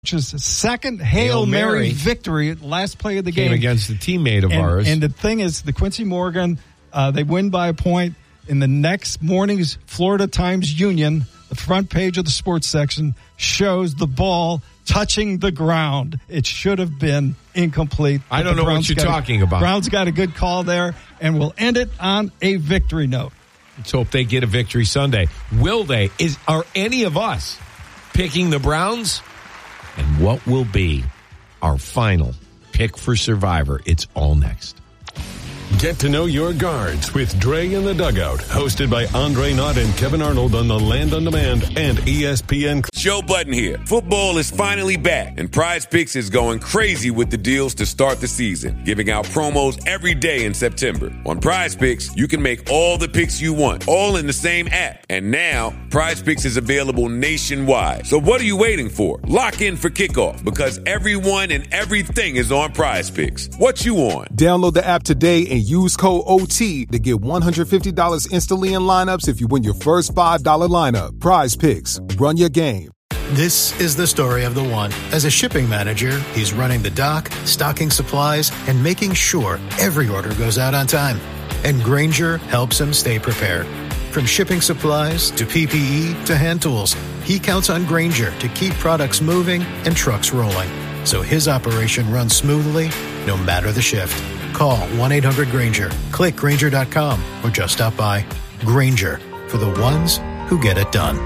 Coach's second Hail Mary victory at last play of the game. Came against a teammate of ours. And the thing is, the Quincy Morgan, they win by a point. In the next morning's Florida Times-Union, the front page of the sports section shows the ball touching the ground. It should have been incomplete. I don't know what you're talking about. Browns got a good call there, and we'll end it on a victory note. Let's hope they get a victory Sunday. Will they? Are any of us picking the Browns? And what will be our final pick for Survivor? It's all next. Get to know your guards with Dre in the Dugout, hosted by Andre Knott and Kevin Arnold on the Land on Demand and ESPN. Joe Button here. Football is finally back, and Prize Picks is going crazy with the deals to start the season, giving out promos every day in September. On Prize Picks, you can make all the picks you want, all in the same app. And now, Prize Picks is available nationwide. So what are you waiting for? Lock in for kickoff, because everyone and everything is on Prize Picks. What you on? Download the app today and use code OT to get $150 instantly in lineups if you win your first $5 lineup. Prize Picks. Run your game. This is the story of the one. As a shipping manager, he's running the dock, stocking supplies, and making sure every order goes out on time. And Grainger helps him stay prepared. From shipping supplies to PPE to hand tools, he counts on Grainger to keep products moving and trucks rolling, so his operation runs smoothly no matter the shift. Call 1-800-GRAINGER, click Grainger.com, or just stop by. Grainger, for the ones who get it done.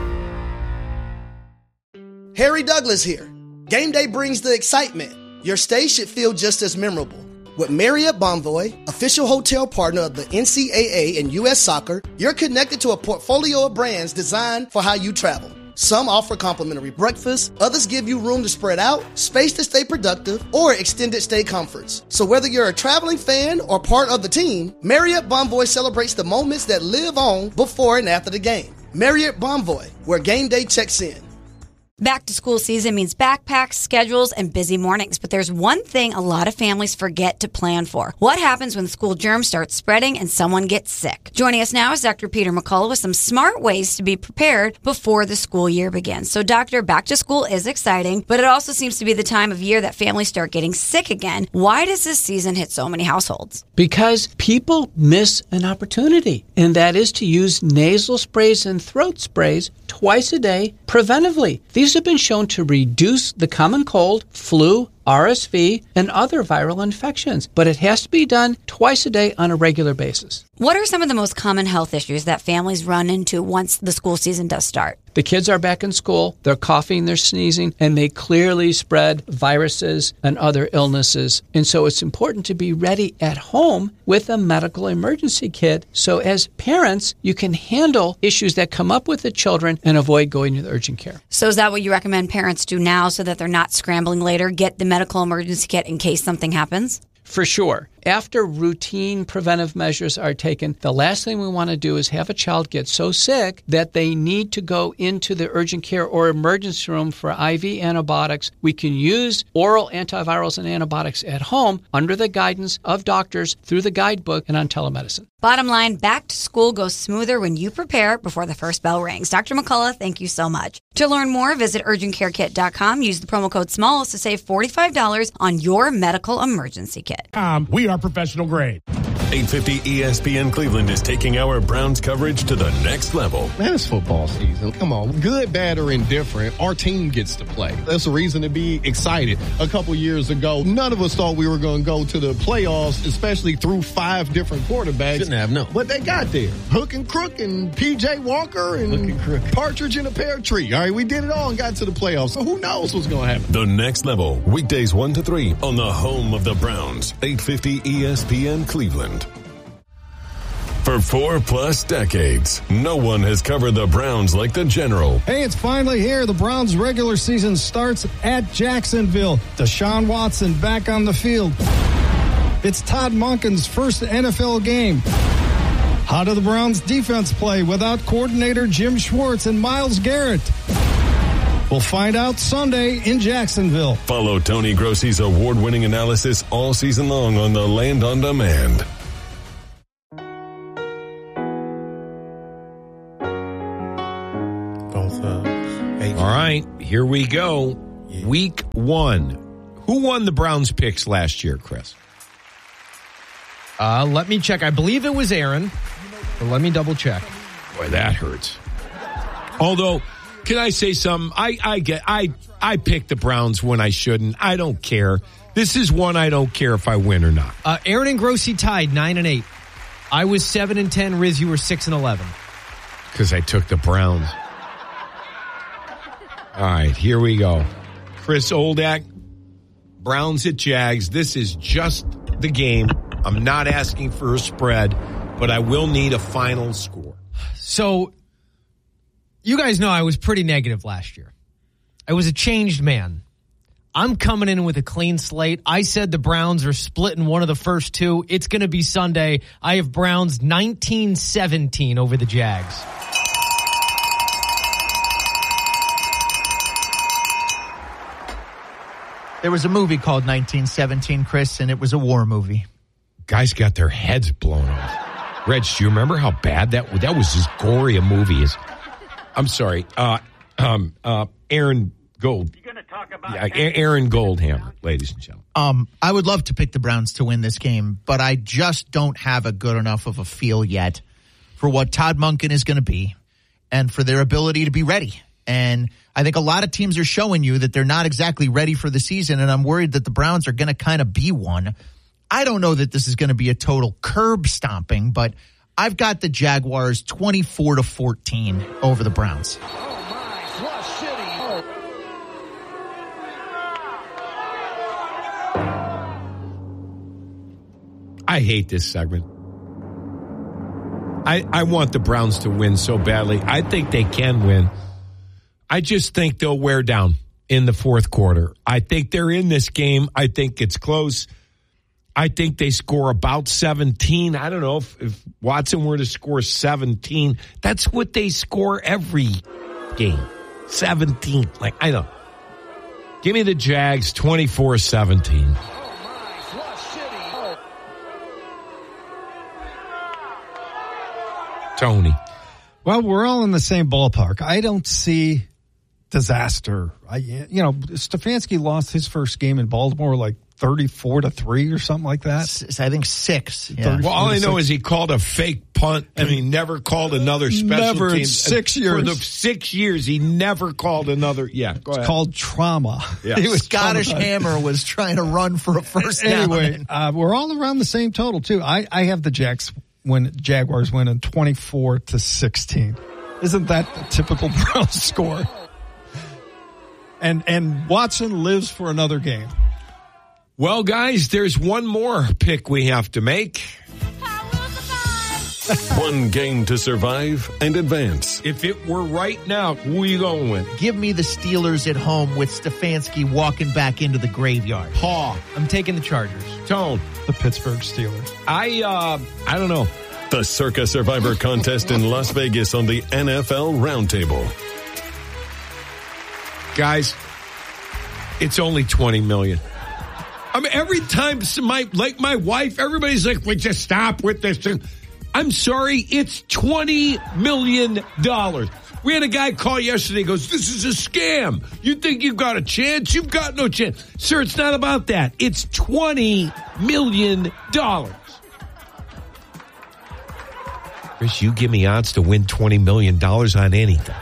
Harry Douglas here. Game day brings the excitement. Your stay should feel just as memorable. With Marriott Bonvoy, official hotel partner of the NCAA and U.S. Soccer, you're connected to a portfolio of brands designed for how you travel. Some offer complimentary breakfast, others give you room to spread out, space to stay productive, or extended stay comforts. So whether you're a traveling fan or part of the team, Marriott Bonvoy celebrates the moments that live on before and after the game. Marriott Bonvoy, where game day checks in. Back to school season means backpacks, schedules, and busy mornings. But there's one thing a lot of families forget to plan for. What happens when school germs start spreading and someone gets sick? Joining us now is Dr. Peter McCullough with some smart ways to be prepared before the school year begins. So, Doctor, back to school is exciting, but it also seems to be the time of year that families start getting sick again. Why does this season hit so many households? Because people miss an opportunity, and that is to use nasal sprays and throat sprays twice a day preventively. These have been shown to reduce the common cold, flu, RSV, and other viral infections, but it has to be done twice a day on a regular basis. What are some of the most common health issues that families run into once the school season does start? The kids are back in school, they're coughing, they're sneezing, and they clearly spread viruses and other illnesses. And so it's important to be ready at home with a medical emergency kit. So as parents, you can handle issues that come up with the children and avoid going to the urgent care. So is that what you recommend parents do now so that they're not scrambling later? Get the medical emergency kit in case something happens? For sure. After routine preventive measures are taken, the last thing we want to do is have a child get so sick that they need to go into the urgent care or emergency room for IV antibiotics. We can use oral antivirals and antibiotics at home under the guidance of doctors through the guidebook and on telemedicine. Bottom line, back to school goes smoother when you prepare before the first bell rings. Dr. McCullough, thank you so much. To learn more, visit urgentcarekit.com. Use the promo code SMALLS to save $45 on your medical emergency kit. We are professional grade. 850 ESPN Cleveland is taking our Browns coverage to the next level. Man, it's football season. Come on. Good, bad, or indifferent, our team gets to play. That's a reason to be excited. A couple years ago, none of us thought we were going to go to the playoffs, especially through 5 different quarterbacks. Shouldn't have, no. But they got there. Hook and crook and P.J. Walker and partridge in a pear tree. All right, we did it all and got to the playoffs. So who knows what's going to happen? The next level, weekdays 1 to 3 on the home of the Browns, 850 ESPN Cleveland. For 4+ decades, no one has covered the Browns like the General. Hey, it's finally here. The Browns' regular season starts at Jacksonville. Deshaun Watson back on the field. It's Todd Monken's first NFL game. How do the Browns' defense play without coordinator Jim Schwartz and Myles Garrett? We'll find out Sunday in Jacksonville. Follow Tony Grossi's award-winning analysis all season long on the Land on Demand. All right, here we go. Week 1. Who won the Browns picks last year, Chris? Let me check. I believe it was Aaron. But let me double check. Boy, that hurts. Although, can I say something? I pick the Browns when I shouldn't. I don't care. This is one I don't care if I win or not. Aaron and Grossi tied 9-8. I was 7-10. Riz, you were 6-11. Because I took the Browns. All right, here we go. Chris Oldak, Browns at Jags. This is just the game. I'm not asking for a spread, but I will need a final score. So, you guys know I was pretty negative last year. I was a changed man. I'm coming in with a clean slate. I said the Browns are splitting one of the first two. It's going to be Sunday. I have Browns 19-17 over the Jags. There was a movie called 1917, Chris, and it was a war movie. Guys got their heads blown off. Reg, do you remember how bad that was as gory a movie as... I'm sorry. Aaron Gold. You're going to talk about Aaron Goldhammer, ladies and gentlemen. I would love to pick the Browns to win this game, but I just don't have a good enough of a feel yet for what Todd Monken is going to be and for their ability to be ready. And I think a lot of teams are showing you that they're not exactly ready for the season, and I'm worried that the Browns are going to kind of be one. I don't know that this is going to be a total curb stomping, but I've got the Jaguars 24-14 over the Browns. I hate this segment. I want the Browns to win so badly. I think they can win. I just think they'll wear down in the fourth quarter. I think they're in this game. I think it's close. I think they score about 17. I don't know if Watson were to score 17. That's what they score every game. 17. I don't. Give me the Jags 24-17. Tony. Well, we're all in the same ballpark. I don't see disaster. Stefanski lost his first game in Baltimore 34-3 or something like that. I think 6. Yeah. Well, all I know is he called a fake punt and he never called another special team. In 6 years. For the 6 years, he never called another. Yeah, go ahead. It's called trauma. Yeah. He was Scottish Hammer was trying to run for a first down. Anyway, we're all around the same total, too. I have the Jaguars winning 24-16. Isn't that the typical Browns score? And Watson lives for another game. Well, guys, there's one more pick we have to make. One game to survive and advance. If it were right now, who are you going with? Give me the Steelers at home with Stefanski walking back into the graveyard. Paul. I'm taking the Chargers. Tone. The Pittsburgh Steelers. I don't know. The Circa Survivor contest in Las Vegas on the NFL Roundtable. Guys, it's only $20 million. I mean, every time my wife, everybody's like, "Well, just stop with this thing." I'm sorry, it's $20 million. We had a guy call yesterday, goes, "This is a scam. You think you've got a chance? You've got no chance." Sir, it's not about that. It's $20 million. Chris, you give me odds to win $20 million on anything.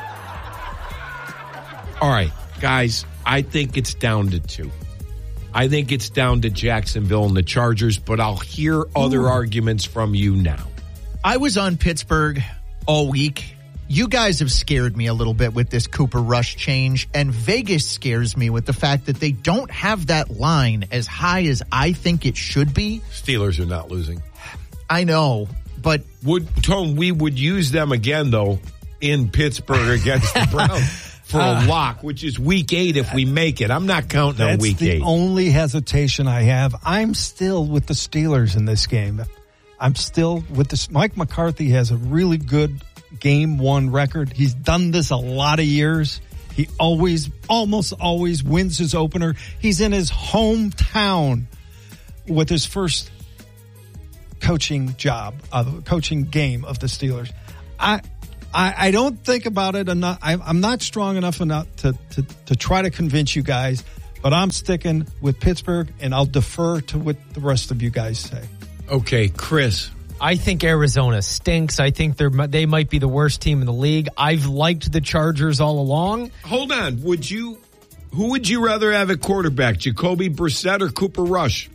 All right, guys, I think it's down to 2. I think it's down to Jacksonville and the Chargers, but I'll hear other arguments from you now. I was on Pittsburgh all week. You guys have scared me a little bit with this Cooper Rush change, and Vegas scares me with the fact that they don't have that line as high as I think it should be. Steelers are not losing. I know, but... We would use them again, though, in Pittsburgh against the Browns. For a lock, which is week 8 if we make it. I'm not counting on week 8. That's the only hesitation I have. I'm still with the Steelers in this game. I'm still with this. Mike McCarthy has a really good game 1 record. He's done this a lot of years. He almost always wins his opener. He's in his hometown with his first coaching game of the Steelers. I don't think about it enough. I'm not strong enough to try to convince you guys, but I'm sticking with Pittsburgh, and I'll defer to what the rest of you guys say. Okay, Chris. I think Arizona stinks. I think they might be the worst team in the league. I've liked the Chargers all along. Hold on. Who would you rather have at quarterback, Jacoby Brissett or Cooper Rush?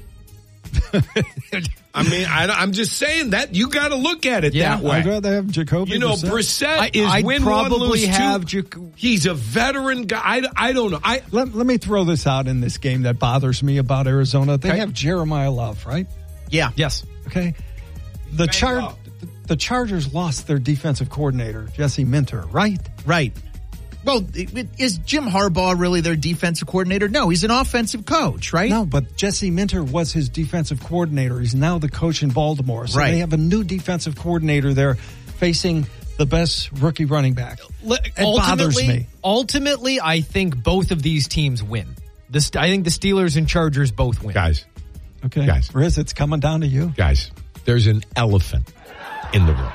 I mean, I'm just saying that you got to look at it that way. I'd rather have Jacoby Brissett is I'd win probably one, lose have two. He's a veteran guy. I don't know. Let me throw this out in this game that bothers me about Arizona. They have Jeremiah Love, right? Yeah. Yes. Okay. The Chargers lost their defensive coordinator, Jesse Minter, right? Right. Well, is Jim Harbaugh really their defensive coordinator? No, he's an offensive coach, right? No, but Jesse Minter was his defensive coordinator. He's now the coach in Baltimore. So they have a new defensive coordinator there facing the best rookie running back. It bothers me. Ultimately, I think both of these teams win. I think the Steelers and Chargers both win. Guys. Okay. Guys. Riz, it's coming down to you. Guys, there's an elephant in the room.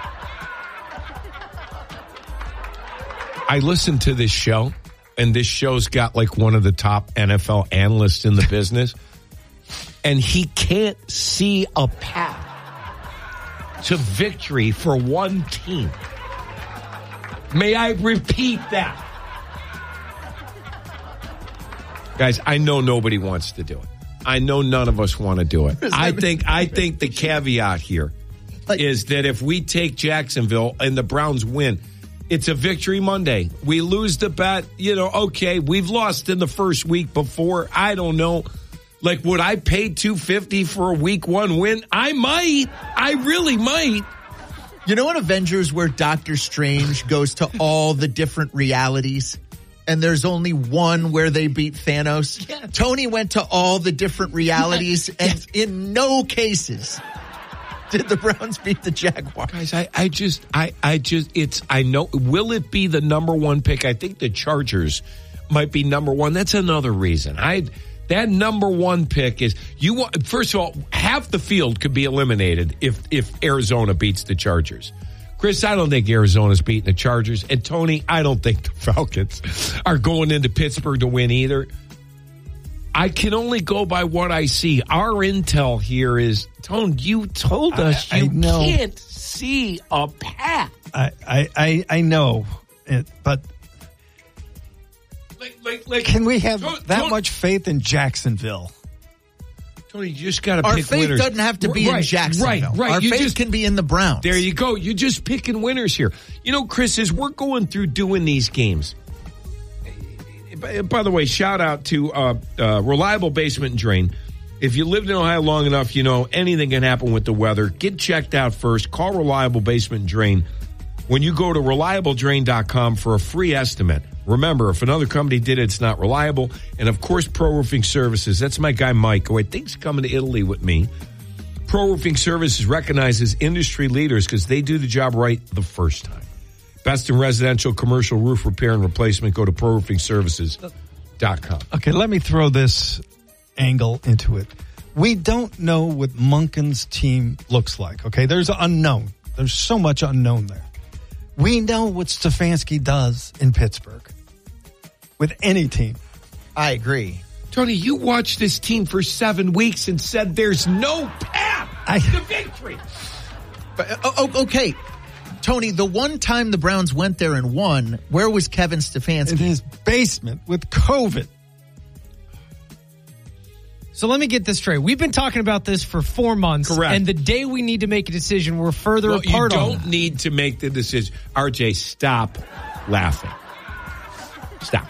I listened to this show, and this show's got like one of the top NFL analysts in the business, and he can't see a path to victory for one team. May I repeat that? Guys, I know nobody wants to do it. I know none of us want to do it. I think the caveat here is that if we take Jacksonville and the Browns win, it's a victory Monday. We lose the bet, okay, we've lost in the first week before. I don't know. Like, would I pay $250 for a week one win? I might. I really might. You know in Avengers where Doctor Strange goes to all the different realities and there's only one where they beat Thanos? Yeah. Tony went to all the different realities and in no cases did the Browns beat the Jaguars. Guys, I know. Will it be the number one pick? I think the Chargers might be number one. That's another reason. That number one pick is first of all, half the field could be eliminated if Arizona beats the Chargers. Chris, I don't think Arizona's beating the Chargers. And Tony, I don't think the Falcons are going into Pittsburgh to win either. I can only go by what I see. Our intel here is, Tone, you told us you can't see a path. I know it, but can we have that much faith in Jacksonville? Tony, you just got to pick winners. Our faith doesn't have to be in Jacksonville. Right. Our faith can be in the Browns. There you go. You're just picking winners here. Chris, as we're going through doing these games, by the way, shout out to Reliable Basement and Drain. If you lived in Ohio long enough, anything can happen with the weather. Get checked out first. Call Reliable Basement and Drain when you go to reliabledrain.com for a free estimate. Remember, if another company did it, it's not reliable. And, of course, Pro Roofing Services. That's my guy, Mike, who I think's coming to Italy with me. Pro Roofing Services recognizes industry leaders because they do the job right the first time. Best in residential, commercial roof repair and replacement. Go to proroofingservices.com. Okay, let me throw this angle into it. We don't know what Monken's team looks like, okay? There's unknown. There's so much unknown there. We know what Stefanski does in Pittsburgh with any team. I agree. Tony, you watched this team for 7 weeks and said there's no path to victory. But, okay. Tony, the one time the Browns went there and won, where was Kevin Stefanski? In his basement with COVID. So let me get this straight. We've been talking about this for 4 months. Correct. And the day we need to make a decision, we're further apart on You don't need to make the decision. RJ, stop laughing. Stop.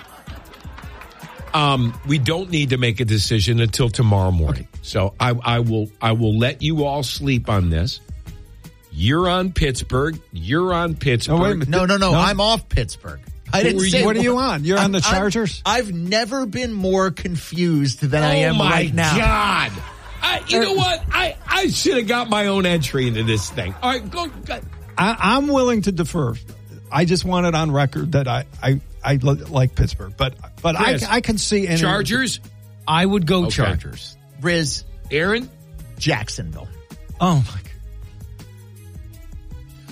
We don't need to make a decision until tomorrow morning. Okay. So I will let you all sleep on this. You're on Pittsburgh. You're on Pittsburgh. No. I'm off Pittsburgh. I didn't say what are you on? You're on the Chargers? I've never been more confused than I am right now. Oh, my God. You know what? I should have got my own entry into this thing. All right, go. I'm willing to defer. I just want it on record that I like Pittsburgh. But Chris, I can see any. Chargers? I would go Chargers. Riz. Aaron? Jacksonville. Oh, my God.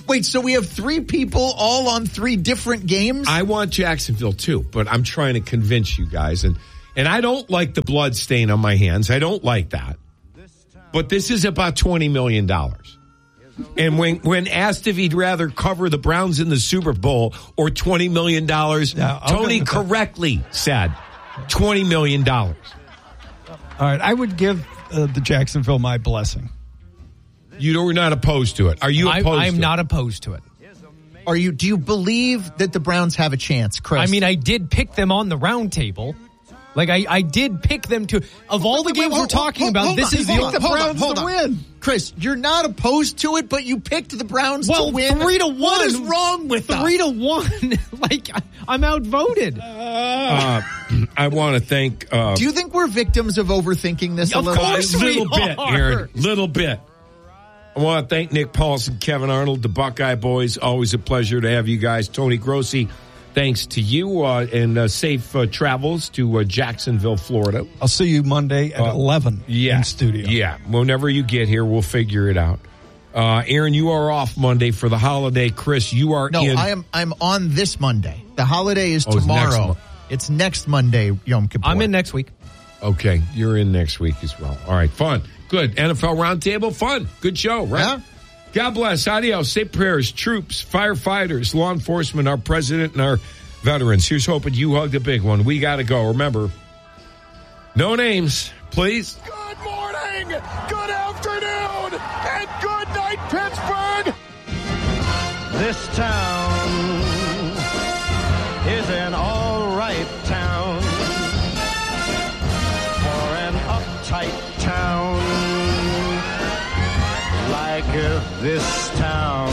Wait, so we have 3 people all on 3 different games? I want Jacksonville too, but I'm trying to convince you guys. And I don't like the blood stain on my hands. I don't like that. But this is about $20 million. And when asked if he'd rather cover the Browns in the Super Bowl or $20 million, Tony correctly said $20 million. All right, I would give the Jacksonville my blessing. You're not opposed to it. Are you opposed to it? I'm not opposed to it. Do you believe that the Browns have a chance, Chris? I mean, I did pick them on the round table. Like, I did pick them to... Of all the games we're talking about, this is the Browns to win. Chris, you're not opposed to it, but you picked the Browns to win. 3-1. What is wrong with 3-1? Like, I'm outvoted. I want to thank... Do you think we're victims of overthinking this a little bit? Of course we bit, Aaron. Little bit. I want to thank Nick Paulson, Kevin Arnold, the Buckeye Boys. Always a pleasure to have you guys. Tony Grossi, thanks to you, and safe travels to Jacksonville, Florida. I'll see you Monday at 11 in studio. Yeah, whenever you get here, we'll figure it out. Aaron, you are off Monday for the holiday. Chris, you are in. No, I'm on this Monday. The holiday is tomorrow. It's next Monday, Yom Kippur. I'm in next week. Okay, you're in next week as well. All right, fun. Good. NFL Roundtable, fun. Good show, right? Yeah. God bless. Adios. Say prayers. Troops, firefighters, law enforcement, our president, and our veterans. Here's hoping you hugged a big one. We got to go. Remember, no names, please. Good morning, good afternoon, and good night, Pittsburgh. This town is an all right town for an uptight town like this town.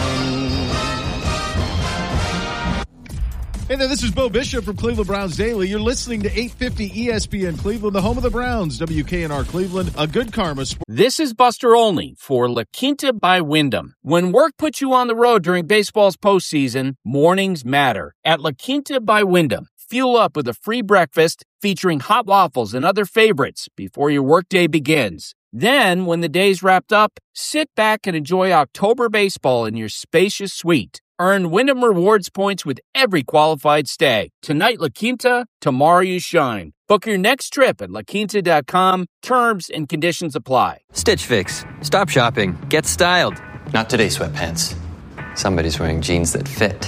Hey there, this is Bo Bishop from Cleveland Browns Daily. You're listening to 850 ESPN Cleveland, the home of the Browns, WKNR Cleveland, a good karma sport. This is Buster Olney for La Quinta by Wyndham. When work puts you on the road during baseball's postseason, mornings matter. At La Quinta by Wyndham, fuel up with a free breakfast featuring hot waffles and other favorites before your workday begins. Then, when the day's wrapped up, sit back and enjoy October baseball in your spacious suite. Earn Wyndham Rewards points with every qualified stay. Tonight, La Quinta, tomorrow you shine. Book your next trip at LaQuinta.com. Terms and conditions apply. Stitch Fix. Stop shopping. Get styled. Not today, sweatpants. Somebody's wearing jeans that fit.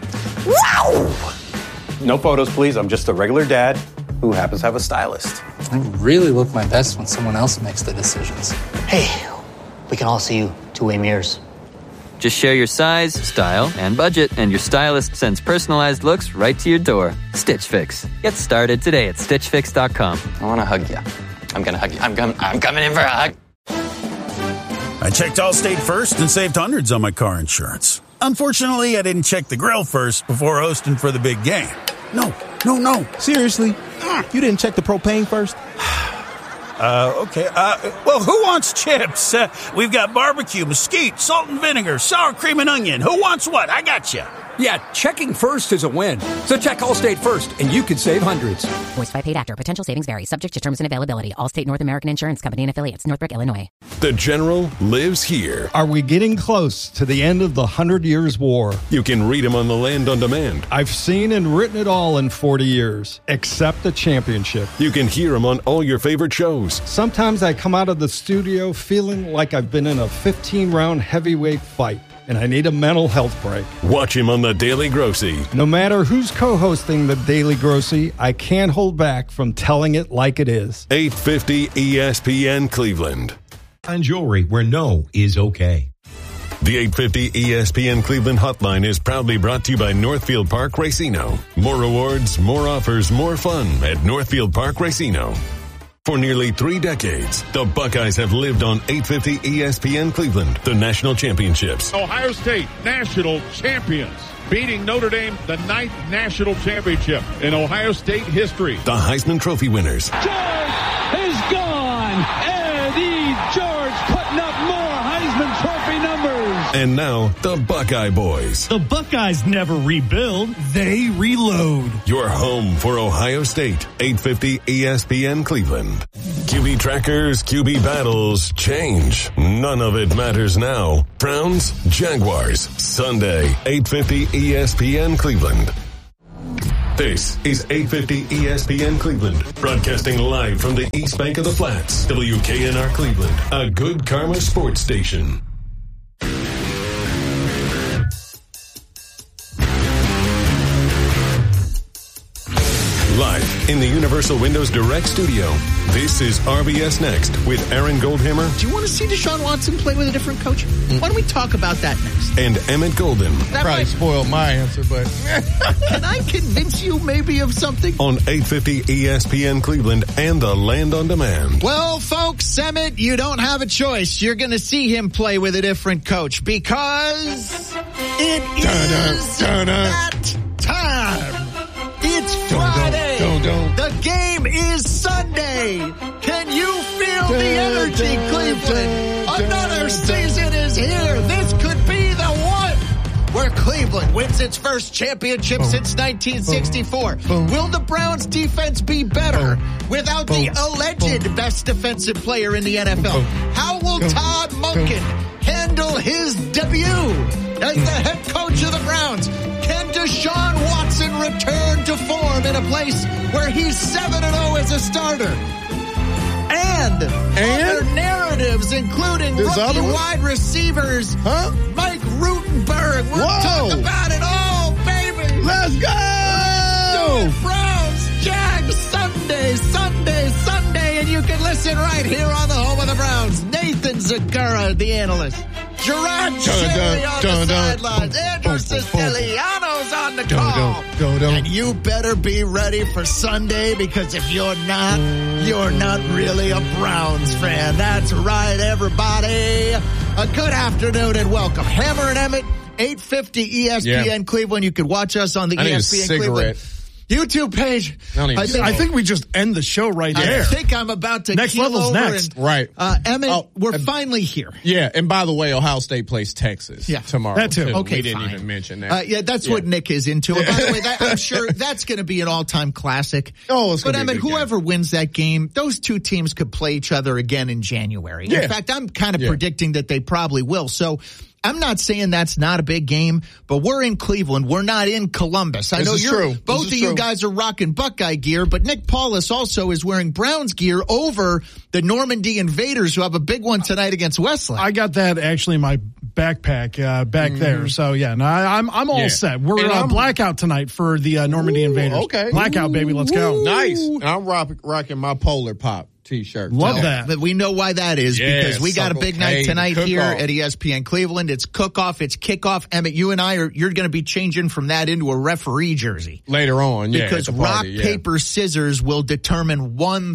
Wow! No photos, please. I'm just a regular dad who happens to have a stylist. I really look my best when someone else makes the decisions. Hey, we can all see you two-way mirrors. Just share your size, style, and budget, and your stylist sends personalized looks right to your door. Stitch Fix. Get started today at StitchFix.com. I want to hug you. I'm going to hug you. I'm coming in for a hug. I checked Allstate first and saved hundreds on my car insurance. Unfortunately, I didn't check the grill first before hosting for the big game. No. Seriously? You didn't check the propane first? Okay. Well, who wants chips? We've got barbecue, mesquite, salt and vinegar, sour cream and onion. Who wants what? I got you. Yeah, checking first is a win. So check Allstate first, and you could save hundreds. Voice by paid actor. Potential savings vary. Subject to terms and availability. Allstate North American Insurance Company and affiliates. Northbrook, Illinois. The General lives here. Are we getting close to the end of the 100 Years' War? You can read him on the Land on Demand. I've seen and written it all in 40 years, except the championship. You can hear him on all your favorite shows. Sometimes I come out of the studio feeling like I've been in a 15-round heavyweight fight, and I need a mental health break. Watch him on The Daily Grossi. No matter who's co-hosting The Daily Grossi, I can't hold back from telling it like it is. 850 ESPN Cleveland. On jewelry where no is okay. The 850 ESPN Cleveland hotline is proudly brought to you by Northfield Park Racino. More rewards, more offers, more fun at Northfield Park Racino. For nearly 3 decades, the Buckeyes have lived on 850 ESPN Cleveland, the national championships. Ohio State national champions, beating Notre Dame, the 9th national championship in Ohio State history. The Heisman Trophy winners. George is gone. Eddie George putting up more Heisman Trophy numbers. And now, the Buckeye Boys. The Buckeyes never rebuild, they reload. Your home for Ohio State, 850 ESPN Cleveland. QB trackers, QB battles, change. None of it matters now. Browns, Jaguars, Sunday, 8:50 ESPN Cleveland. This is 850 ESPN Cleveland, broadcasting live from the East Bank of the Flats, WKNR Cleveland, a Good Karma sports station. Live in the Universal Windows Direct studio, this is RBS Next with Aaron Goldhammer. Do you want to see Deshaun Watson play with a different coach? Why don't we talk about that next? And Emmett Golden. That probably spoiled my answer, but can I convince you maybe of something? On 850 ESPN Cleveland and the Land on Demand. Well, folks, Emmett, you don't have a choice. You're going to see him play with a different coach because it is that time. It's Friday. The game is Sunday. Can you feel the energy, Cleveland? Another season is here. This could be the one where Cleveland wins its first championship since 1964. Will the Browns defense be better without the alleged best defensive player in the NFL? How will Todd Monken handle his debut as the head coach of the Browns? Can Deshaun Watson return to form in a place where he's 7-0 as a starter? And other narratives, including rookie wide receivers, Mike Rutenberg. We'll talk about it all, baby. Let's go! Browns, Jags, Sunday, and you can listen right here on the home of the Browns. Nathan Zagura, the analyst. Gerard Chili on the sidelines. Andrew Siciliano's on the call. And you better be ready for Sunday, because if you're not really a Browns fan. That's right, everybody. A good afternoon and welcome. Hammer and Emmett, 850 ESPN Cleveland. You can watch us on the ESPN Cleveland YouTube page. I think we just end the show right there. I think I'm about to next level's over next. Right. Emmett, we're finally here. Yeah, and by the way, Ohio State plays Texas tomorrow. That too. Okay, we didn't even mention that. That's what Nick is into. And by the way, I'm sure that's going to be an all-time classic. Oh, it's But Emmett, whoever wins that game, those two teams could play each other again in January. Yeah. In fact, I'm kind of predicting that they probably will. So I'm not saying that's not a big game, but we're in Cleveland. We're not in Columbus. I know both of you guys are rocking Buckeye gear, but Nick Paulus also is wearing Browns gear over the Normandy Invaders, who have a big one tonight against Westlake. I got that actually in my backpack back there. So I'm all set. We're blackout tonight for the Normandy Invaders. Okay, blackout, baby. Let's go. Nice. And I'm rocking my Polar Pop T-shirt. Love that. But we know why that is, because we got a big night tonight here cook-off at ESPN Cleveland. It's cook-off, it's kickoff. Emmett, you and you're going to be changing from that into a referee jersey. Later on, because rock, paper, scissors will determine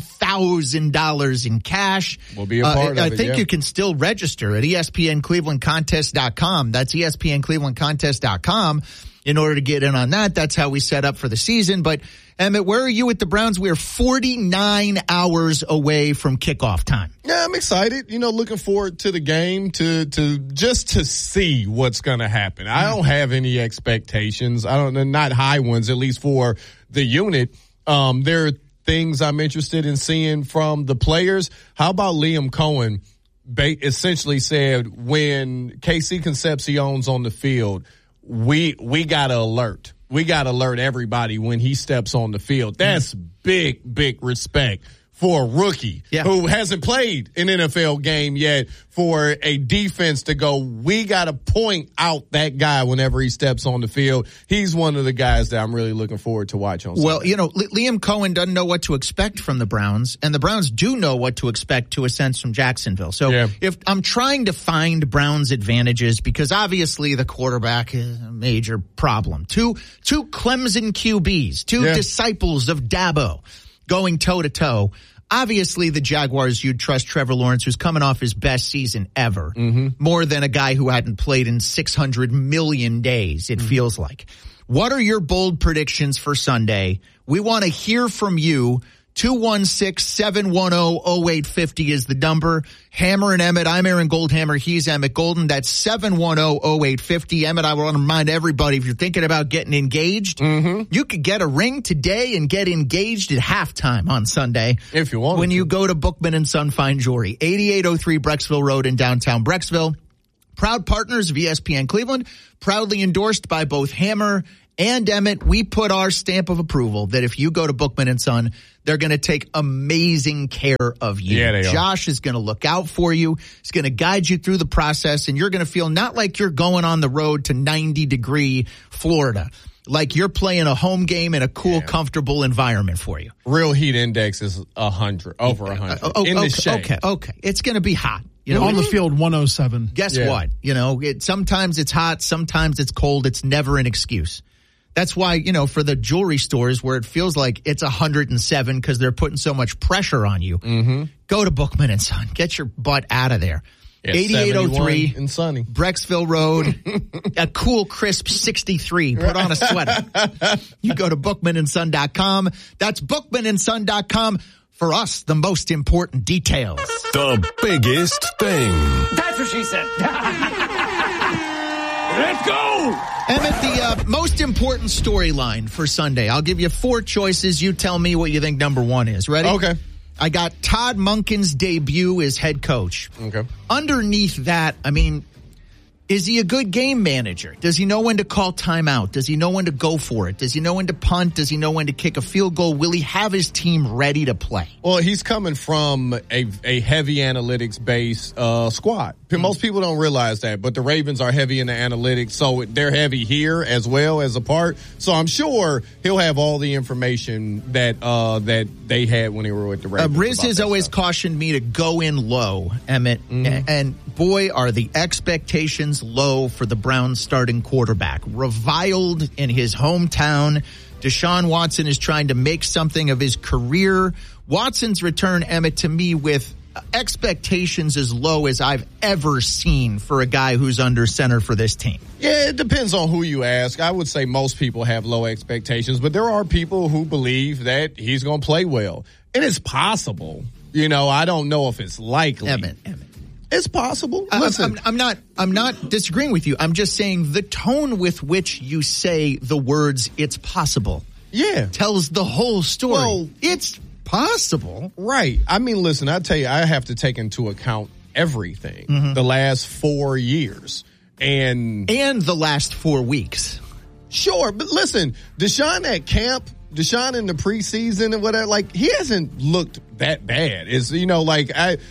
$1,000 in cash. We'll be a part of it. I think you can still register at ESPNClevelandContest.com. That's ESPNClevelandContest.com. In order to get in on that, that's how we set up for the season. But, Emmett, where are you with the Browns? We're 49 hours away from kickoff time. Yeah, I'm excited. Looking forward to the game to see what's going to happen. I don't have any expectations. Not high ones, at least for the unit. There are things I'm interested in seeing from the players. How about Liam Cohen essentially said when KC Concepcion's on the field, we got to alert. We got to alert everybody when he steps on the field. That's big respect for a rookie who hasn't played an NFL game yet, for a defense to go, we got to point out that guy whenever he steps on the field. He's one of the guys that I'm really looking forward to watch on Sunday. Well, Liam Cohen doesn't know what to expect from the Browns, and the Browns do know what to expect to a sense from Jacksonville. So if I'm trying to find Browns advantages, because obviously the quarterback is a major problem. Two Clemson QBs, two disciples of Dabo going toe-to-toe. Obviously, the Jaguars, you'd trust Trevor Lawrence, who's coming off his best season ever, more than a guy who hadn't played in 600 million days, it feels like. What are your bold predictions for Sunday? We want to hear from you. 216-710-0850 is the number. Hammer and Emmett. I'm Aaron Goldhammer. He's Emmett Golden. That's 710-0850. Emmett, I want to remind everybody, if you're thinking about getting engaged, you could get a ring today and get engaged at halftime on Sunday. If you want. When you go to Bookman & Son Fine Jewelry, 8803 Brecksville Road in downtown Brecksville. Proud partners of ESPN Cleveland, proudly endorsed by both Hammer and Emmett. We put our stamp of approval that if you go to Bookman & Son, they're going to take amazing care of you. Yeah, they are. Josh is going to look out for you. He's going to guide you through the process, and you're going to feel not like you're going on the road to 90-degree Florida, like you're playing a home game in a cool, comfortable environment for you. Real heat index is 100, over 100. In the shade. Okay. It's going to be hot. You know, on the field, 107. Guess what? You know, sometimes it's hot, sometimes it's cold. It's never an excuse. That's why, you know, for the jewelry stores where it feels like it's 107 because they're putting so much pressure on you, go to Bookman & Son. Get your butt out of there. 8803 and sunny. Brecksville Road, a cool, crisp 63. Put on a sweater. You go to bookmanandson.com. That's bookmanandson.com. For us, the most important details. The biggest thing. That's what she said. Let's go! Emmett, the most important storyline for Sunday. I'll give you 4 choices. You tell me what you think number 1 is. Ready? Okay. I got Todd Monken's debut as head coach. Okay. Underneath that, I mean, is he a good game manager? Does he know when to call timeout? Does he know when to go for it? Does he know when to punt? Does he know when to kick a field goal? Will he have his team ready to play? Well, he's coming from a heavy analytics-based squad. Most people don't realize that, but the Ravens are heavy in the analytics, so they're heavy here as well as a part. So I'm sure he'll have all the information that they had when they were with the Ravens. Riz has always cautioned me to go in low, Emmett, and boy, are the expectations low for the Browns starting quarterback. Reviled in his hometown, Deshaun Watson is trying to make something of his career. Watson's return, Emmett, to me with expectations as low as I've ever seen for a guy who's under center for this team. Yeah, it depends on who you ask. I would say most people have low expectations, but there are people who believe that he's going to play well. And it's possible. You know, I don't know if it's likely. Emmett. It's possible. Listen, I'm not disagreeing with you. I'm just saying the tone with which you say the words "it's possible" tells the whole story. Well, it's possible. Right. I mean, listen, I tell you, I have to take into account everything. The last 4 years. And the last 4 weeks. Sure. But listen, Deshaun at camp, Deshaun in the preseason and whatever, like, he hasn't looked that bad. It's, you know, like,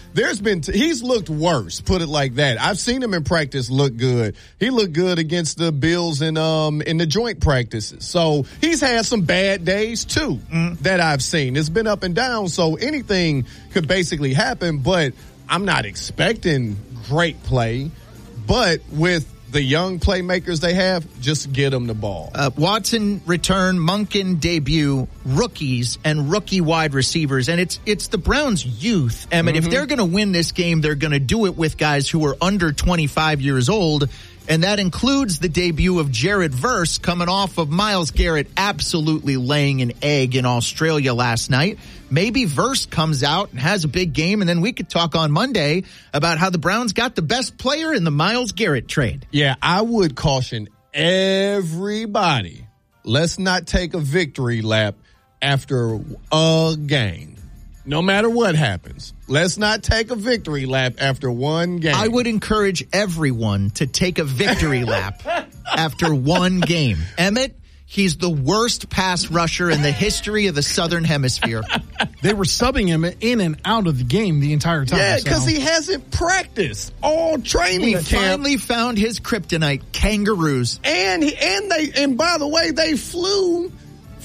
he's looked worse, put it like that. I've seen him in practice look good. He looked good against the Bills in the joint practices. So he's had some bad days too that I've seen. It's been up and down. So anything could basically happen, but I'm not expecting great play. But with the young playmakers they have, just get them the ball. Watson return, Monken debut, rookies and rookie wide receivers. And it's the Browns' youth. Emmett, if they're going to win this game, they're going to do it with guys who are under 25 years old. And that includes the debut of Jared Verse coming off of Myles Garrett absolutely laying an egg in Australia last night. Maybe Verse comes out and has a big game, and then we could talk on Monday about how the Browns got the best player in the Myles Garrett trade. Yeah, I would caution everybody, let's not take a victory lap after a game. No matter what happens, let's not take a victory lap after one game. I would encourage everyone to take a victory lap after one game. Emmett, he's the worst pass rusher in the history of the Southern Hemisphere. They were subbing him in and out of the game the entire time. Yeah, because he hasn't practiced all training camp. He finally found his kryptonite, kangaroos. And by the way, they flew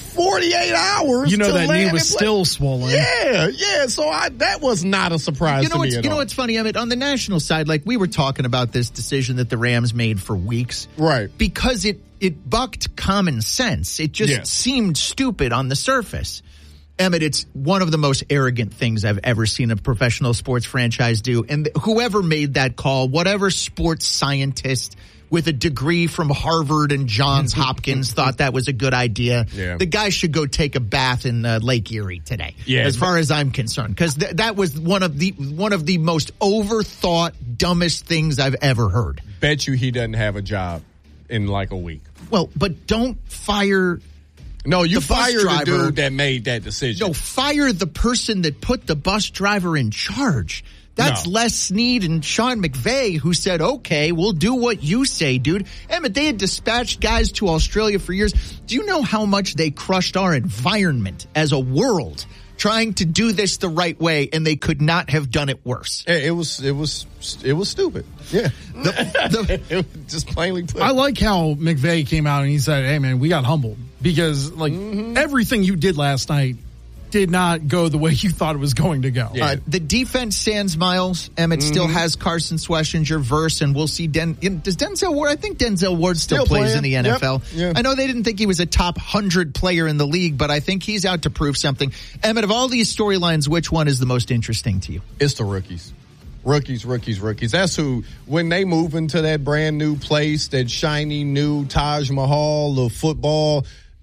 48 hours. You know that knee was still swollen. Yeah. So that was not a surprise to me at all. You know what's funny, Emmett? On the national side, like we were talking about this decision that the Rams made for weeks. Right. Because it bucked common sense. It just seemed stupid on the surface. Emmett, it's one of the most arrogant things I've ever seen a professional sports franchise do. And whoever made that call, whatever sports scientist, with a degree from Harvard and Johns Hopkins thought that was a good idea. Yeah. The guy should go take a bath in Lake Erie today, as far as I'm concerned, because that was one of the most overthought, dumbest things I've ever heard. Bet you he doesn't have a job in like a week. Well, but don't fire. No, you the bus fire driver. the dude that made that decision. No, fire the person that put the bus driver in charge. That's Les Snead and Sean McVay who said, okay, we'll do what you say, dude. Emmett, they had dispatched guys to Australia for years. Do you know how much they crushed our environment as a world trying to do this the right way, and they could not have done it worse? It was stupid. Yeah. It was just plainly put. I like how McVay came out and he said, hey, man, we got humbled because everything you did last night did not go the way you thought it was going to go. Yeah. The defense sans Miles. Emmett still has Carson Schlesinger, Verse, and we'll see. Does Denzel Ward? I think Denzel Ward still plays in the NFL. Yep. Yeah. I know they didn't think he was a top 100 player in the league, but I think he's out to prove something. Emmett, of all these storylines, which one is the most interesting to you? It's the rookies. Rookies. That's who, when they move into that brand new place, that shiny new Taj Mahal of football,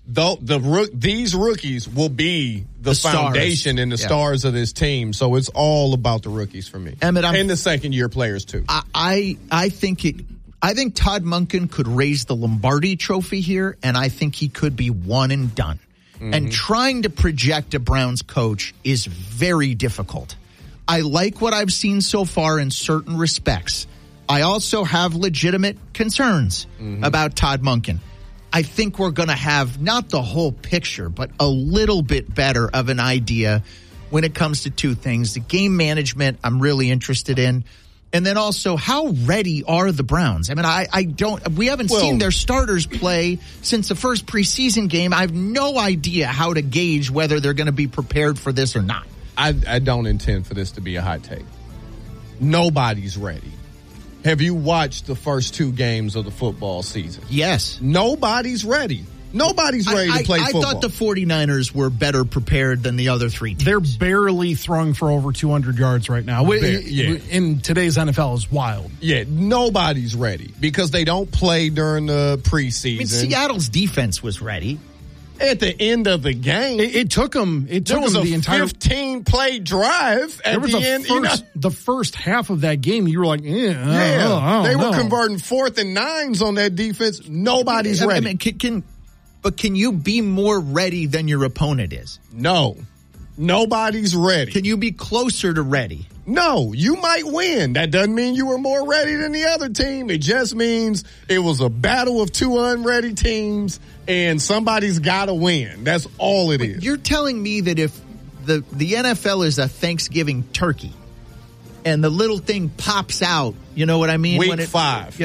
these rookies will be the foundation and the stars of this team. So it's all about the rookies for me. Emmett, and the second-year players, too. I think Todd Monken could raise the Lombardi trophy here, and I think he could be one and done. And trying to project a Browns coach is very difficult. I like what I've seen so far in certain respects. I also have legitimate concerns about Todd Monken. I think we're going to have not the whole picture, but a little bit better of an idea when it comes to two things. The game management I'm really interested in. And then also, how ready are the Browns? I mean, we haven't seen their starters play since the first preseason game. I have no idea how to gauge whether they're going to be prepared for this or not. I don't intend for this to be a hot take. Nobody's ready. Have you watched the first two games of the football season? Yes. Nobody's ready. Nobody's ready to play football. I thought the 49ers were better prepared than the other three teams. They're barely throwing for over 200 yards right now. In today's NFL is wild. Yeah, nobody's ready because they don't play during the preseason. I mean, Seattle's defense was ready. At the end of the game, it took them. There was the entire 15-play drive at the end. The first half of that game, you were like, they were converting 4th and 9s on that defense. Nobody's ready. I mean, can you be more ready than your opponent is? No, nobody's ready. Can you be closer to ready? No, you might win. That doesn't mean you were more ready than the other team. It just means it was a battle of two unready teams, and somebody's got to win. That's all it is. You're telling me that if the NFL is a Thanksgiving turkey and the little thing pops out, you know what I mean? Week 5.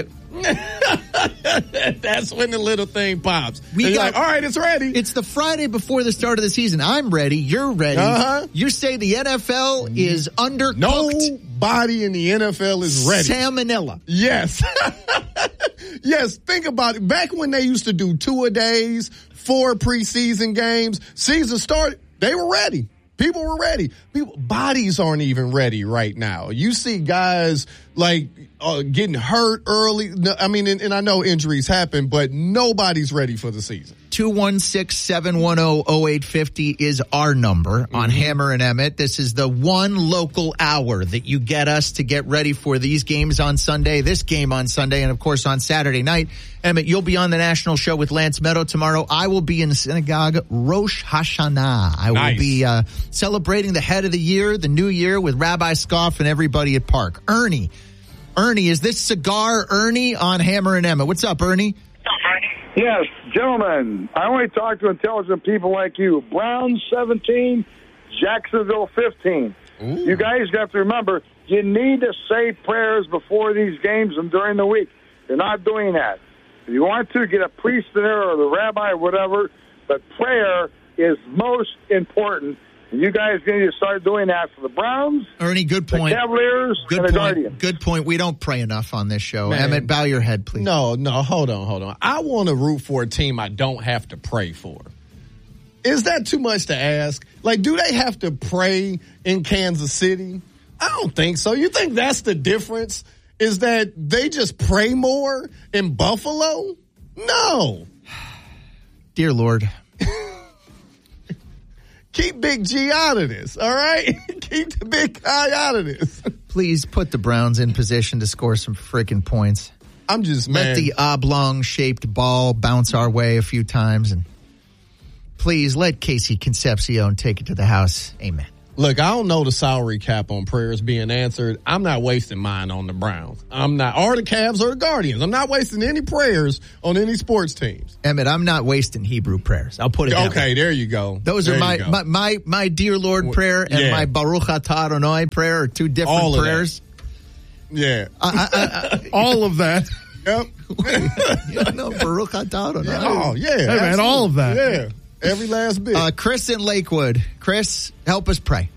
That's when the little thing pops. All right, it's ready. It's the Friday before the start of the season. I'm ready. You're ready. You say the NFL is undercooked. Nobody in the NFL is ready. Salmonella. Yes. Yes, think about it. Back when they used to do 2-a-days, 4 preseason games, season started, they were ready. People were ready. Bodies aren't even ready right now. You see guys like getting hurt early. I mean, and I know injuries happen, but nobody's ready for the season. 216-710-0850 is our number on Hammer and Emmett. This is the one local hour that you get us to get ready for these games on Sunday, this game on Sunday, and of course on Saturday night. Emmett, you'll be on the national show with Lance Meadow tomorrow. I will be in the synagogue Rosh Hashanah. I will be celebrating the head of the year, the new year, with Rabbi Scoff and everybody at Park. Ernie, is this Cigar Ernie on Hammer and Emmett? What's up, Ernie? Yes, gentlemen, I only talk to intelligent people like you. Browns 17, Jacksonville 15. Ooh. You guys have to remember, you need to say prayers before these games and during the week. You're not doing that. If you want to, get a priest there or the rabbi or whatever, but prayer is most important. You guys need to start doing that for the Browns, Ernie, good point. The Cavaliers, and the Guardians. Good point. We don't pray enough on this show. Man. Emmett, bow your head, please. No, hold on. I want to root for a team I don't have to pray for. Is that too much to ask? Like, do they have to pray in Kansas City? I don't think so. You think that's the difference is that they just pray more in Buffalo? No. Dear Lord. Keep Big G out of this, all right? Keep the big guy out of this. Please put the Browns in position to score some freaking points. I'm just Let the oblong-shaped ball bounce our way a few times, and please let Casey Concepcion take it to the house. Amen. Look, I don't know the salary cap on prayers being answered. I'm not wasting mine on the Browns. I'm not, or the Cavs or the Guardians. I'm not wasting any prayers on any sports teams. Emmett, I'm not wasting Hebrew prayers. I'll put it that way. Okay, there you go. Those there are my Dear Lord prayer and my Baruch Atah Adonai prayer are two different all prayers. Yeah. All of that. Yep. No, Baruch Atah Adonai. Oh, yeah. Hey, man, all of that. Yeah. Every last bit. Chris in Lakewood. Chris, help us pray.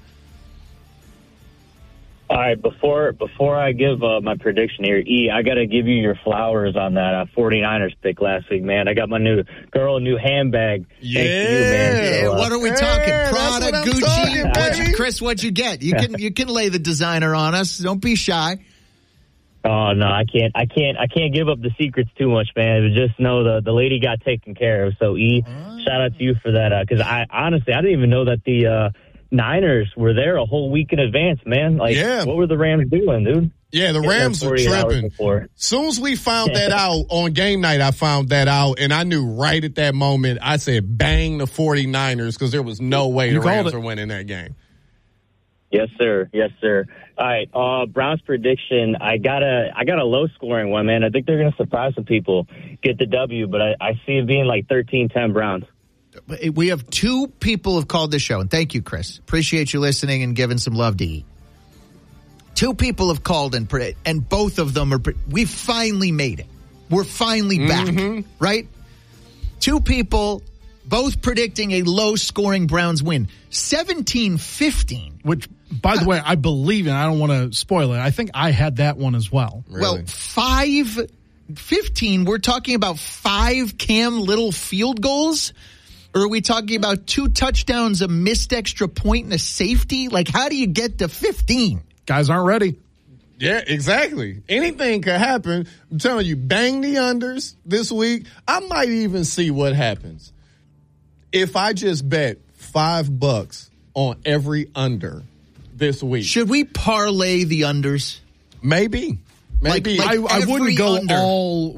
All right, before I give my prediction here, E, I got to give you your flowers on that 49ers pick last week, man. I got my new handbag. Yeah. Thanks to you, man. So, what are we talking? Prada, Gucci? Chris, what'd you get? You can lay the designer on us. Don't be shy. Oh no, I can't give up the secrets too much, man. But just know the lady got taken care of. So E, shout out to you for that. Because I didn't even know that the Niners were there a whole week in advance, man. Like, what were the Rams doing, dude? Yeah, the Rams were tripping. Soon as we found that out on game night, I found that out, and I knew right at that moment. I said, "Bang the 49ers," because there was no way the Rams were winning that game. Yes, sir. Yes, sir. All right, Browns prediction. I got a low scoring one, man. I think they're going to surprise some people, get the W, but I see it being like 13-10 Browns. We have two people have called this show, and thank you, Chris. Appreciate you listening and giving some love to E. Two people have called and both of them we finally made it. We're finally back, right? Two people both predicting a low-scoring Browns win. 17-15. Which, by the way, I believe in. I don't want to spoil it. I think I had that one as well. Really? Well, 5-15, we're talking about 5 Cam Little field goals? Or are we talking about 2 touchdowns, a missed extra point, and a safety? Like, how do you get to 15? Guys aren't ready. Yeah, exactly. Anything could happen. I'm telling you, bang the unders this week. I might even see what happens. If I just bet $5 on every under this week. Should we parlay the unders? Maybe. Maybe. I wouldn't go under. all,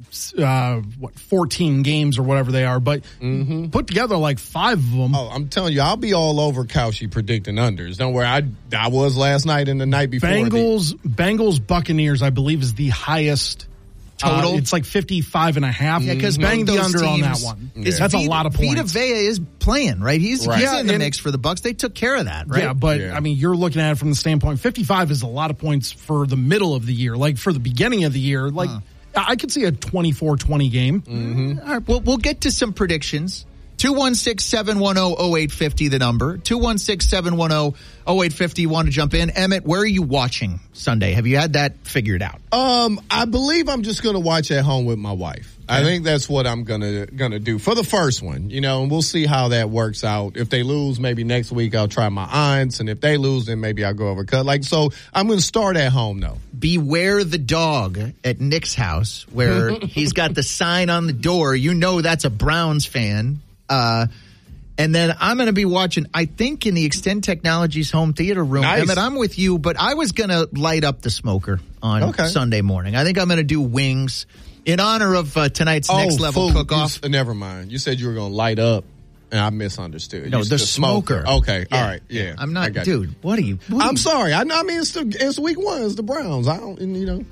14 games or whatever they are, but put together like 5 of them. Oh, I'm telling you, I'll be all over Couchy predicting unders. Don't worry. I was last night and the night before. Bengals Buccaneers, I believe, is the highest total. It's like 55.5. Yeah, because bang the under on that one. That's a lot of points. Vita Vea is playing, right? He's in the mix for the Bucs. They took care of that, right? Yeah, but I mean, you're looking at it from the standpoint, 55 is a lot of points for the middle of the year. Like for the beginning of the year, like I could see a 24-20 game. All right, well, we'll get to some predictions. 216-710-0850, the number. 216-710-0850. Want to jump in? Emmett, where are you watching Sunday? Have you had that figured out? I believe I'm just going to watch at home with my wife. Okay. I think that's what I'm gonna do for the first one, and we'll see how that works out. If they lose, maybe next week I'll try my aunts, and if they lose, then maybe I'll go over cut. So I'm going to start at home though. Beware the dog at Nick's house, where he's got the sign on the door. That's a Browns fan. And then I'm going to be watching, I think, in the Extend Technologies home theater room. Nice. Emmett, I'm with you, but I was going to light up the smoker on Sunday morning. I think I'm going to do wings in honor of tonight's Next Level Cook-Off. Never mind. You said you were going to light up, and I misunderstood. No, the smoker. Okay, all right, yeah. I'm not, dude, what are you? I'm sorry. I mean, it's week 1. It's the Browns. I don't know.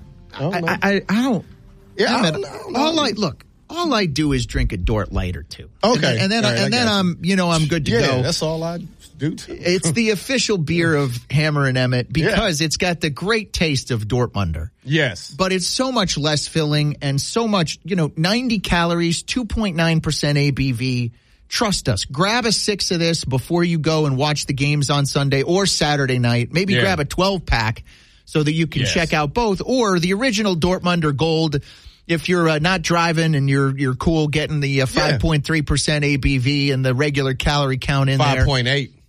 I don't. Yeah, I don't know. All I do is drink a Dort Light or two. Okay. And then I'm good to go. Yeah, that's all I do too. It's the official beer of Hammer and Emmett because it's got the great taste of Dortmunder. Yes. But it's so much less filling and so much, 90 calories, 2.9% ABV. Trust us. Grab a 6 of this before you go and watch the games on Sunday or Saturday night. Maybe grab a 12-pack so that you can check out both. Or the original Dortmunder Gold. If you're not driving and you're cool getting the 5.3% ABV and the regular calorie count in 5.8.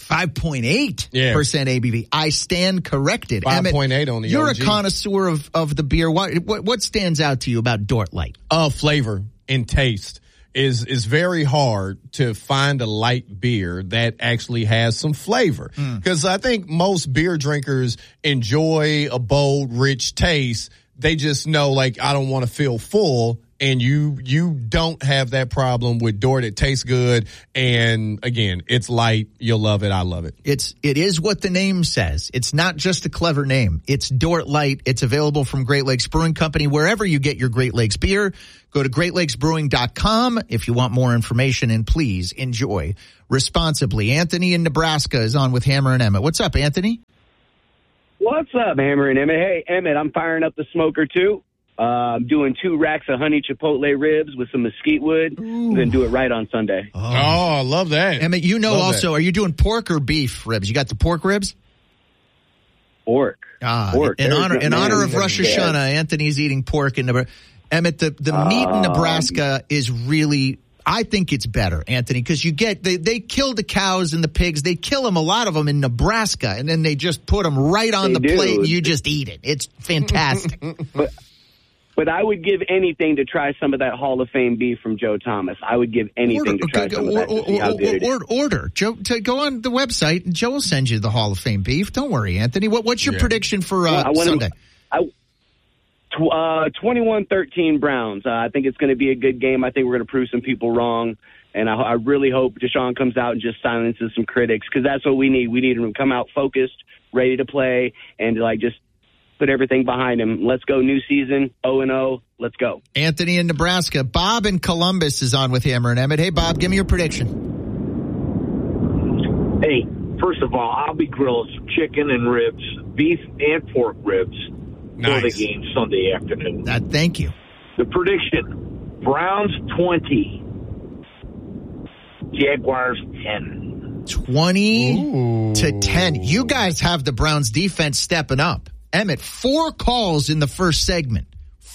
5.8% ABV. I stand corrected. 5.8 on the You're OG. a connoisseur of the beer. What stands out to you about Dort Light? Flavor and taste. Is very hard to find a light beer that actually has some flavor. Because I think most beer drinkers enjoy a bold, rich taste. They just know, like, I don't want to feel full. And you don't have that problem with Dort. It tastes good. And again, it's light. You'll love it. I love it. It is what the name says. It's not just a clever name. It's Dort Light. It's available from Great Lakes Brewing Company wherever you get your Great Lakes beer. Go to greatlakesbrewing.com if you want more information, and please enjoy responsibly. Anthony in Nebraska is on with Hammer and Emmett. What's up, Anthony? What's up, Hammer and Emmett? Hey, Emmett, I'm firing up the smoker too. I'm doing 2 racks of honey chipotle ribs with some mesquite wood. I'm going to do it right on Sunday. Oh, I love that. Emmett, are you doing pork or beef ribs? You got the pork ribs? Pork. Pork. In honor of Rosh Hashanah, Anthony's eating pork in Nebraska. Emmett, the meat in Nebraska is really, I think it's better, Anthony, because they kill the cows and the pigs. They kill them, a lot of them in Nebraska, and then they just put them right on the plate and you just eat it. It's fantastic. But I would give anything to try some of that Hall of Fame beef from Joe Thomas. I would give anything to try some of that to see how good it is. Order. Joe, go on the website, and Joe will send you the Hall of Fame beef. Don't worry, Anthony. What's your prediction for Sunday? 21-13 Browns. I think it's going to be a good game. I think we're going to prove some people wrong. And I really hope Deshaun comes out and just silences some critics, because that's what we need. We need him to come out focused, ready to play, and just put everything behind him. Let's go, new season, 0-0. Let's go. Anthony in Nebraska. Bob in Columbus is on with Hammer and Emmett. Hey, Bob, give me your prediction. Hey, first of all, I'll be grilling some chicken and ribs, beef and pork ribs for the game Sunday afternoon. Thank you. The prediction, Browns 20, Jaguars 10. 20-10. You guys have the Browns defense stepping up. Emmett, 4 calls in the first segment.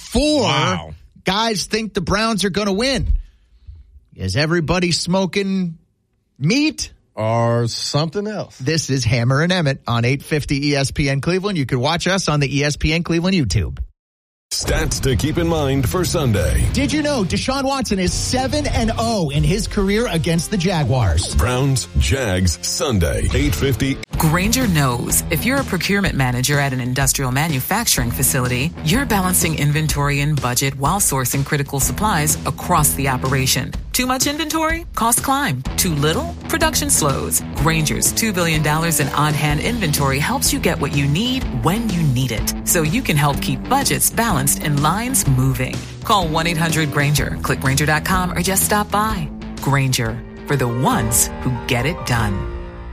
4 guys think the Browns are going to win. Is everybody smoking meat? Or something else. This is Hammer and Emmett on 850 ESPN Cleveland. You can watch us on the ESPN Cleveland YouTube. Stats to keep in mind for Sunday. Did you know Deshaun Watson is 7-0 in his career against the Jaguars? Browns, Jags, Sunday, 8:50. Grainger knows if you're a procurement manager at an industrial manufacturing facility, you're balancing inventory and budget while sourcing critical supplies across the operation. Too much inventory? Costs climb. Too little? Production slows. Grainger's $2 billion in on-hand inventory helps you get what you need when you need it, so you can help keep budgets balanced and lines moving. Call 1-800-GRAINGER, click Grainger.com, or just stop by. Grainger, for the ones who get it done.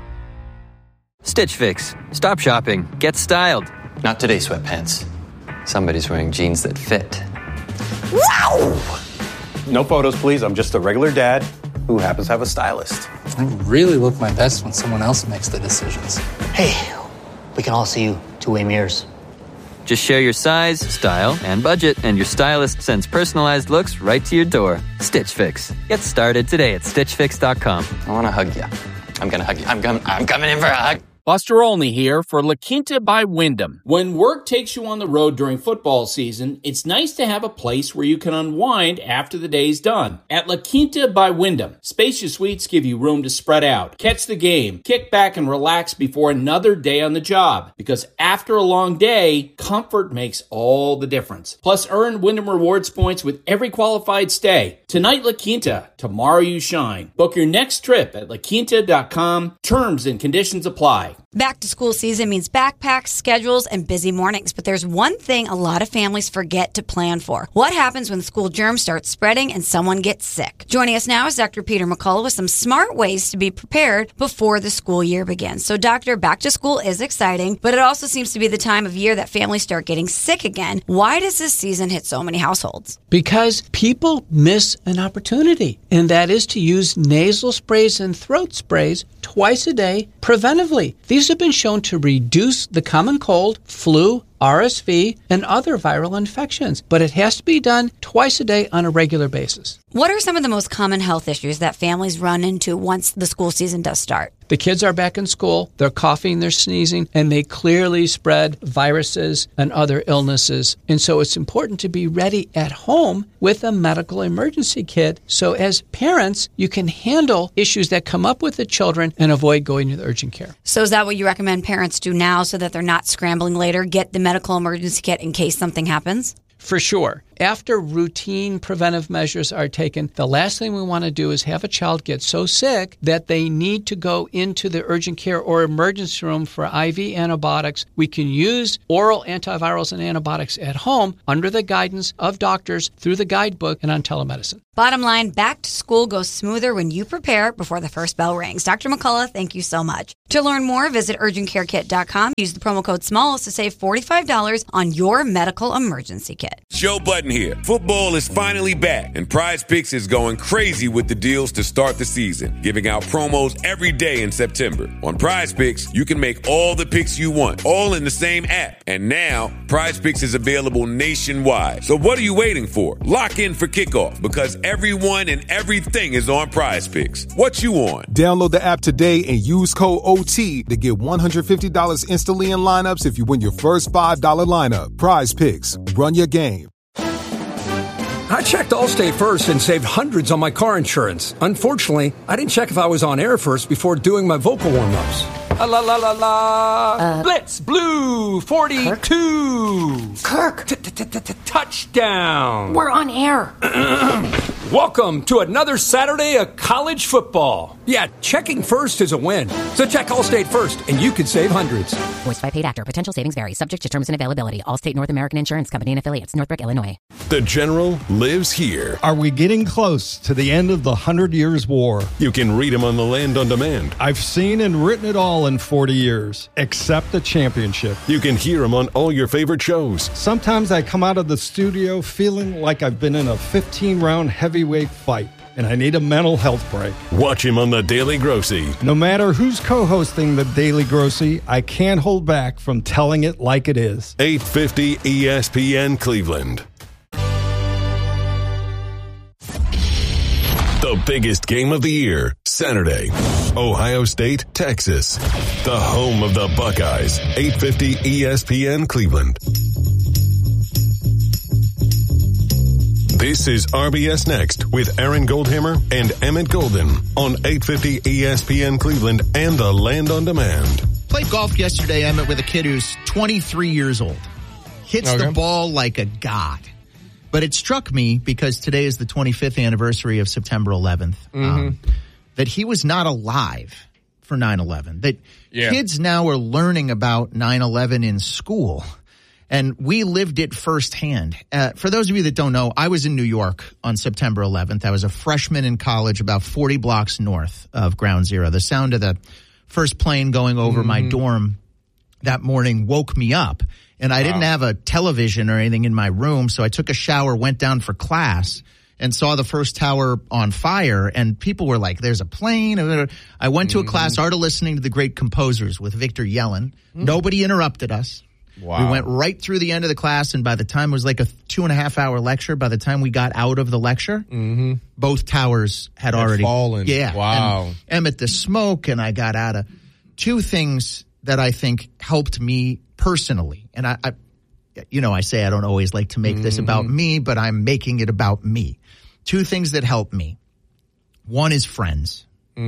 Stitch Fix. Stop shopping. Get styled. Not today, sweatpants. Somebody's wearing jeans that fit. Wow! No photos, please. I'm just a regular dad who happens to have a stylist. I really look my best when someone else makes the decisions. Hey, we can all see you two-way mirrors. Just share your size, style, and budget, and your stylist sends personalized looks right to your door. Stitch Fix. Get started today at StitchFix.com. I want to hug you. I'm going to hug you. I'm coming in for a hug. Buster Olney here for La Quinta by Wyndham. When work takes you on the road during football season, it's nice to have a place where you can unwind after the day's done. At La Quinta by Wyndham, spacious suites give you room to spread out, catch the game, kick back and relax before another day on the job. Because after a long day, comfort makes all the difference. Plus, earn Wyndham Rewards points with every qualified stay. Tonight, La Quinta. Tomorrow, you shine. Book your next trip at LaQuinta.com. Terms and conditions apply. Back to school season means backpacks, schedules, and busy mornings. But there's one thing a lot of families forget to plan for. What happens when school germs start spreading and someone gets sick? Joining us now is Dr. Peter McCullough with some smart ways to be prepared before the school year begins. So, Doctor, back to school is exciting, but it also seems to be the time of year that families start getting sick again. Why does this season hit so many households? Because people miss an opportunity, and that is to use nasal sprays and throat sprays twice a day preventively. These have been shown to reduce the common cold, flu, RSV, and other viral infections. But it has to be done twice a day on a regular basis. What are some of the most common health issues that families run into once the school season does start? The kids are back in school, they're coughing, they're sneezing, and they clearly spread viruses and other illnesses. And so it's important to be ready at home with a medical emergency kit. So as parents, you can handle issues that come up with the children and avoid going to the urgent care. So is that what you recommend parents do now so that they're not scrambling later? Get the medical emergency kit in case something happens? For sure. After routine preventive measures are taken, the last thing we want to do is have a child get so sick that they need to go into the urgent care or emergency room for IV antibiotics. We can use oral antivirals and antibiotics at home under the guidance of doctors through the guidebook and on telemedicine. Bottom line, back to school goes smoother when you prepare before the first bell rings. Dr. McCullough, thank you so much. To learn more, visit urgentcarekit.com. Use the promo code SMALLS to save $45 on your medical emergency kit. Joe Budden here. Football is finally back, and Prize Picks is going crazy with the deals to start the season, giving out promos every day in September. On Prize Picks, you can make all the picks you want, all in the same app. And now, Prize Picks is available nationwide. So what are you waiting for? Lock in for kickoff, because everyone and everything is on Prize Picks. What you on? Download the app today and use code OT to get $150 instantly in lineups if you win your first $5 lineup. Prize Picks. Run your game. I checked Allstate first and saved hundreds on my car insurance. Unfortunately, I didn't check if I was on air first before doing my vocal warm-ups. La la la la. Blitz Blue 42. Kirk. Touchdown. We're on air. Welcome to another Saturday of college football. Yeah, checking first is a win. So check Allstate first, and you could save hundreds. Voiced by paid actor. Potential savings vary. Subject to terms and availability. Allstate North American Insurance Company and affiliates. Northbrook, Illinois. The General lives here. Are we getting close to the end of the 100 Years' War? You can read him on the Land on Demand. I've seen and written it all in 40 years, except the championship. You can hear him on all your favorite shows. Sometimes I come out of the studio feeling like I've been in a 15-round heavyweight fight, and I need a mental health break. Watch him on The Daily Grossy. No matter who's co-hosting The Daily Grossy, I can't hold back from telling it like it is. 850 ESPN Cleveland. The biggest game of the year, Saturday. Ohio State, Texas. The home of the Buckeyes. 850 ESPN Cleveland. This is RBS Next with Aaron Goldhammer and Emmett Golden on 850 ESPN Cleveland and the Land on Demand. Played golf yesterday, Emmett, with a kid who's 23 years old. Hits the ball like a god. But it struck me, because today is the 25th anniversary of September 11th, that he was not alive for 9/11. That kids now are learning about 9/11 in school. And we lived it firsthand. For those of you that don't know, I was in New York on September 11th. I was a freshman in college about 40 blocks north of Ground Zero. The sound of the first plane going over my dorm that morning woke me up. And I didn't have a television or anything in my room, so I took a shower, went down for class, and saw the first tower on fire. And people were like, there's a plane. I went to a class, started listening to The Great Composers with Victor Yellen. Nobody interrupted us. Wow. We went right through the end of the class, and by the time it was like a 2.5-hour lecture, by the time we got out of the lecture, both towers had already fallen. Yeah. Wow. And Emmett, the smoke, and I got out of two things that I think helped me personally. And I say I don't always like to make this about me, but I'm making it about me. Two things that helped me. One is friends.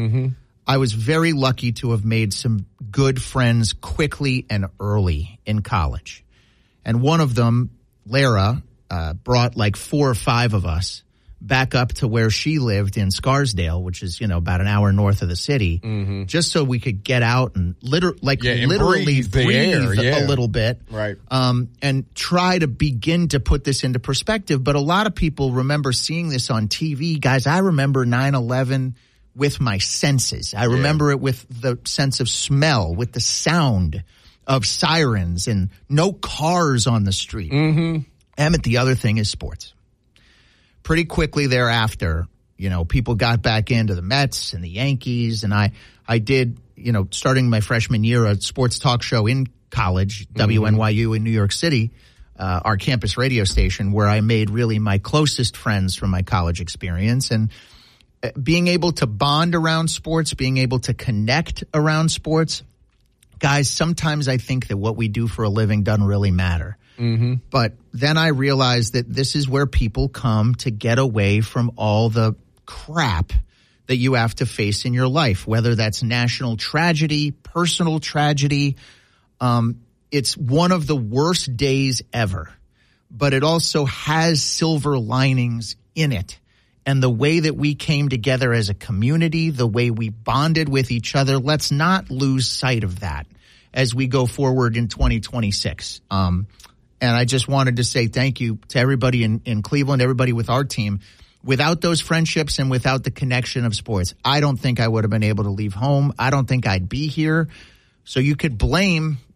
I was very lucky to have made some good friends quickly and early in college. And one of them, Lara, brought like 4 or 5 of us back up to where she lived in Scarsdale, which is, about an hour north of the city, just so we could get out and literally breathe a little bit. Right. And try to begin to put this into perspective. But a lot of people remember seeing this on TV. Guys, I remember 9/11 with my senses. I remember it with the sense of smell, with the sound of sirens and no cars on the street. Emmett, the other thing is sports. Pretty quickly thereafter, people got back into the Mets and the Yankees, and I did, starting my freshman year, a sports talk show in college, WNYU in New York City, our campus radio station, where I made really my closest friends from my college experience. And being able to bond around sports, being able to connect around sports, guys, sometimes I think that what we do for a living doesn't really matter. But then I realized that this is where people come to get away from all the crap that you have to face in your life, whether that's national tragedy, personal tragedy. It's one of the worst days ever, but it also has silver linings in it. And the way that we came together as a community, the way we bonded with each other, let's not lose sight of that as we go forward in 2026. And I just wanted to say thank you to everybody in Cleveland, everybody with our team. Without those friendships and without the connection of sports, I don't think I would have been able to leave home. I don't think I'd be here. So you could blame